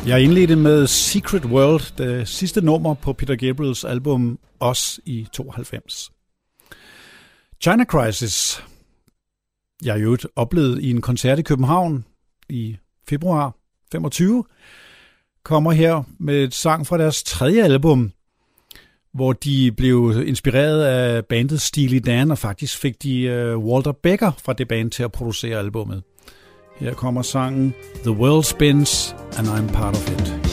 Jeg indledte med Secret World, det sidste nummer på Peter Gabriels album Us i 92. China Crisis, jeg jo oplevede i en koncert i København i februar 25, kommer her med et sang fra deres tredje album, hvor de blev inspireret af bandet Steely Dan, og faktisk fik de Walter Becker fra det band til at producere albummet. Her kommer sangen The World Spins, and I'm Part of It.